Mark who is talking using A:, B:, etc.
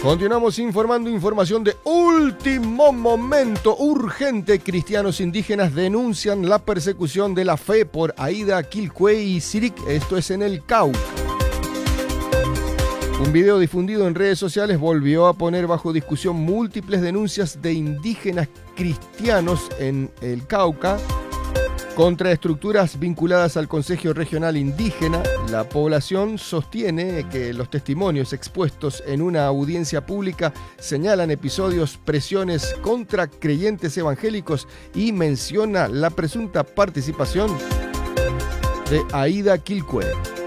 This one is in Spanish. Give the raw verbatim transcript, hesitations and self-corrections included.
A: Continuamos informando, información de último momento, urgente. Cristianos indígenas denuncian la persecución de la fe por Aida, Quilpué y Sirik. Esto es en el Cauca. Un video difundido en redes sociales volvió a poner bajo discusión múltiples denuncias de indígenas cristianos en el Cauca contra estructuras vinculadas al Consejo Regional Indígena. La población sostiene que los testimonios expuestos en una audiencia pública señalan episodios, presiones contra creyentes evangélicos y menciona la presunta participación de Aida Quilpué.